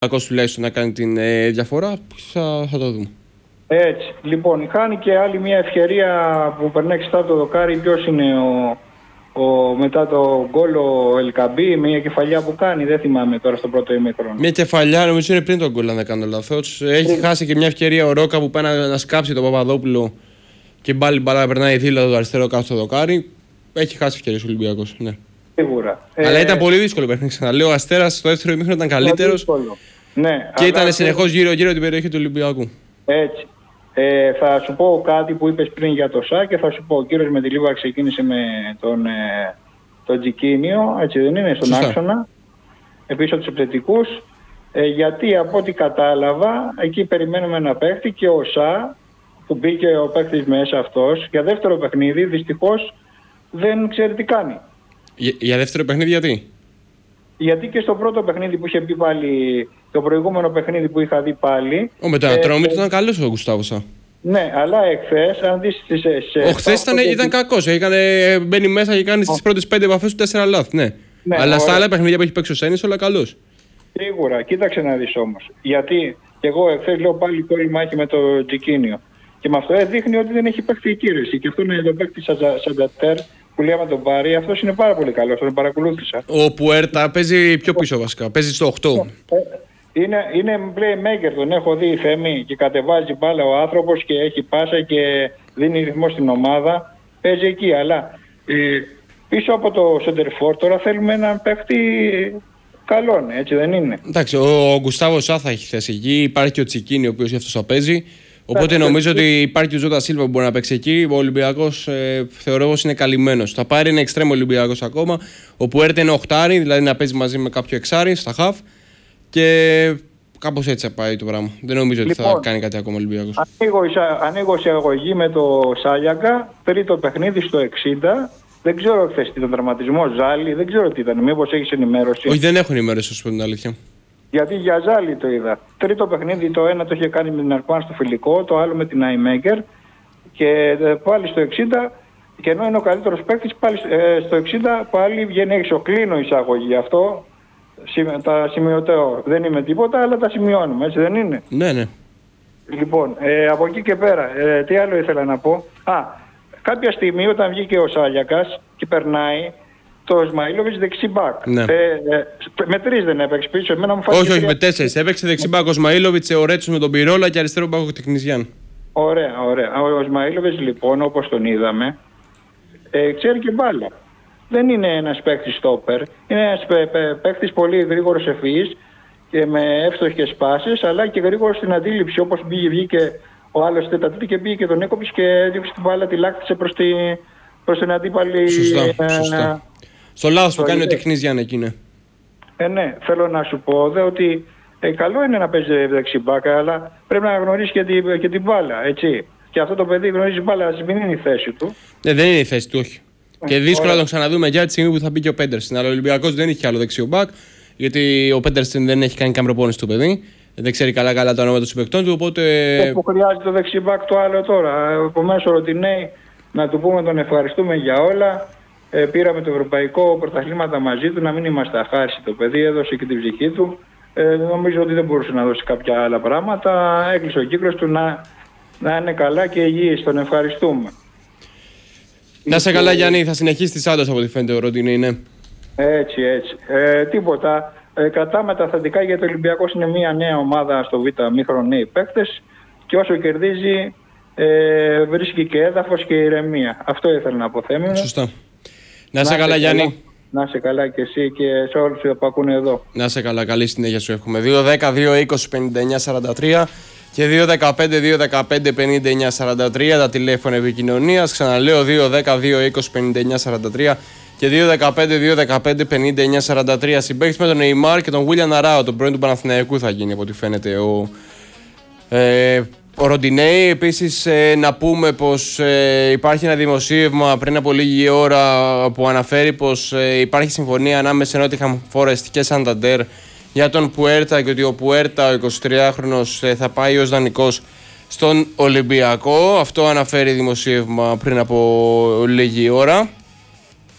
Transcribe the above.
Ολυμπιακός τουλάχιστον να κάνει την διαφορά, θα το δούμε. Έτσι. Λοιπόν, χάνει και άλλη μια ευκαιρία που περνάει ξεστά το δοκάρι. Ποιος είναι μετά το γκολ ο Ελκαμπή, μια κεφαλιά που κάνει, δεν θυμάμαι τώρα στο πρώτο ημίχρονο. Μια κεφαλιά, νομίζω είναι πριν τον γκολ, αν δεν κάνω λάθος. Έχει χάσει και μια ευκαιρία ο Ρόκα που πάει να σκάψει τον Παπαδόπουλο και μπάλα περνάει δίπλα το αριστερό κάτω στο δοκάρι. Έχει χάσει ευκαιρίες ο Ολυμπιακός. Ναι. Σίγουρα. Αλλά ήταν πολύ δύσκολο παιχνίδι. Ξαναλέω, ο Αστέρας στο δεύτερο ημίχρονο ήταν καλύτερος. Ναι, και ήταν συνεχώς γύρω-γύρω την περιοχή του Ολυμπιακού. Έτσι. Θα σου πω κάτι που είπες πριν για το ΣΑ και θα σου πω: ο κύριος Μεντιλίβα ξεκίνησε με τον Τζικίνιο, έτσι δεν είναι, στον άξονα, πίσω από τους επιθετικούς. Γιατί από ό,τι κατάλαβα, εκεί περιμένουμε ένα παίχτη και ο ΣΑ, που μπήκε ο παίχτης μέσα αυτός, για δεύτερο παιχνίδι, δυστυχώς δεν ξέρει τι κάνει. Για δεύτερο παιχνίδι, γιατί? Γιατί και στο πρώτο παιχνίδι που είχε πει πάλι, το προηγούμενο παιχνίδι που είχα δει πάλι. Με τον Ατρόμητο ήταν καλός ο Γκουστάβο. Ναι, αλλά εχθές, αν δεις τις. Χθες ήταν κακός. Μπαίνει μέσα και κάνει στις πρώτες 5 επαφές του 4 λάθη. Ναι. Αλλά στα άλλα παιχνίδια που έχει παίξει ο Σένης, όλα καλός. Σίγουρα, κοίταξε να δεις όμως. Γιατί και εγώ εχθές λέω πάλι κόλλημα έχει με το Τζικίνιο. Και με αυτό δείχνει ότι δεν έχει παίξει η κύρωση. Και αυτό είναι το παίκτη Σαντατέρ που λέμε τον Πάρη. Αυτός είναι πάρα πολύ καλός, τον παρακολούθησα. Ο Πουέρτα παίζει πιο πίσω βασικά. Παίζει στο 8. Είναι playmaker, τον έχω δει, Θέμη, και κατεβάζει μπάλα ο άνθρωπος και έχει πάσα και δίνει ρυθμό στην ομάδα. Παίζει εκεί, αλλά πίσω από το Σεντερφόρ τώρα θέλουμε έναν παίκτη καλόν, έτσι δεν είναι? Εντάξει, ο Γκουστάβο Σά θα έχει θέση εκεί. Υπάρχει και ο Τσικίνη, ο οποίος γι' αυτό θα παίζει. Οπότε νομίζω ότι υπάρχει και ο Ζώτα Σίλβα που μπορεί να παίξει εκεί. Ο Ολυμπιακός θεωρώ πως είναι καλυμμένος. Θα πάρει ένα εξτρέμο Ολυμπιακός ακόμα. Ο Πουέρτα είναι οχτάρι, δηλαδή να παίζει μαζί με κάποιο εξάρι στα χαφ. Και κάπως έτσι θα πάει το πράγμα. Δεν νομίζω ότι θα κάνει κάτι ακόμα ο Ολυμπιακός. Ανοίγω εισαγωγή με το Σάλιακα. Τρίτο παιχνίδι στο 60. Δεν ξέρω χθες τι ήταν τραυματισμό, Ζάλι, δεν ξέρω τι ήταν. Μήπως έχεις ενημέρωση? Όχι, δεν έχω ενημέρωση, να σου πω την αλήθεια. Γιατί για Ζάλι το είδα. Τρίτο παιχνίδι, το ένα το είχε κάνει με την Αρκουάν στο φιλικό, το άλλο με την Αϊμέγκερ. Και πάλι στο 60, και ενώ είναι ο καλύτερος παίκτης, πάλι στο 60 πάλι βγαίνει έξω. Κλείνω εισαγωγή αυτό. Τα σημειωτέω. Δεν είμαι τίποτα, αλλά τα σημειώνουμε, έτσι δεν είναι? Ναι, ναι. Λοιπόν, από εκεί και πέρα, τι άλλο ήθελα να πω? Κάποια στιγμή όταν βγήκε ο Σάλιακας και περνάει, το Ισμαήλοβιτς δεξιμπάκ. Ναι. Με 3 δεν έπαιξε πίσω. Όχι, με 4. Έπαιξε δεξιμπάκ ο Ισμαήλοβιτς, ο Ρέτσος με τον Πυρόλα και αριστερό μπάκ ο Τεκνιζιάν. Ωραία. Ο Ισμαήλοβιτς λοιπόν, όπως τον είδαμε, ξέρει και μπάλα. Δεν είναι ένας παίκτης στόπερ. Είναι ένας παίκτης πολύ γρήγορος ευφυής και με εύστοχες πάσες, αλλά και γρήγορο στην αντίληψη. Όπως βγήκε ο άλλος τέταρτη και πήγε και τον έκοψε και έδιωξε την μπάλα, τη λάκτισε προς την αντίπαλη. Σωστά. Στο λάθος που κάνει ο Τεκνιζιάν εκεί, ναι. Ναι, θέλω να σου πω ότι καλό είναι να παίζει δεξιμπάκα, αλλά πρέπει να γνωρίσει και την μπάλα, έτσι. Και αυτό το παιδί γνωρίζει μπάλα, αλλά μην είναι η θέση του. Δεν είναι η θέση του, όχι. Και δύσκολα να τον ξαναδούμε για τη στιγμή που θα μπει και ο Πέντερσεν. Αλλά ο Ολυμπιακός δεν είχε άλλο δεξιό μπακ, γιατί ο Πέντερσεν δεν έχει κάνει καν προπόνηση του παιδί. Δεν ξέρει καλά τα ονόματα των παικτών του. Οπότε. Που χρειάζεται το δεξί μπακ το άλλο τώρα. Επομένως, ο Ροντινέη, να του πούμε τον ευχαριστούμε για όλα. Πήραμε το ευρωπαϊκό πρωταθλήματα μαζί του, να μην είμαστε αχάριστοι. Το παιδί έδωσε και την ψυχή του. Νομίζω ότι δεν μπορούσε να δώσει κάποια άλλα πράγματα. Έκλεισε ο κύκλος του να είναι καλά και υγιής. Τον ευχαριστούμε. Να σε καλά, Γιάννη, θα συνεχίσει τη Σάντος από ό,τι φαίνεται ο Ροντινέη, ναι. Έτσι. Τίποτα. Κρατάμε τα θετικά, γιατί ο Ολυμπιακός είναι μια νέα ομάδα στο Β' μήχρονο, νέοι παίκτες, και όσο κερδίζει βρίσκει και έδαφος και ηρεμία. Αυτό ήθελα να αποθέμω. Σωστά. Να σε καλά, Γιάννη. Να σε καλά και εσύ και σε όλους που ακούνε εδώ. Να σε καλά, καλή συνέχεια σου εύχομαι. 2-10-2-20-59-43 και 2-15-2-15-59-43 τα τηλέφωνα επικοινωνίας. Ξαναλέω 2-10-2-20-59-43 και 2-15-2-15-59-43. Συμπαίκτης με τον Νεϊμάρ και τον Βίλιαν Αράο, τον πρώην του Παναθηναϊκού θα γίνει από ό,τι φαίνεται ο Ροντινέη. Επίσης να πούμε πως υπάρχει ένα δημοσίευμα πριν από λίγη ώρα που αναφέρει πως υπάρχει συμφωνία ανάμεσα σε Nottingham Forest και Santander για τον Πουέρτα, και ότι ο Πουέρτα, ο 23χρονος, θα πάει ως δανεικός στον Ολυμπιακό. Αυτό αναφέρει δημοσίευμα πριν από λίγη ώρα.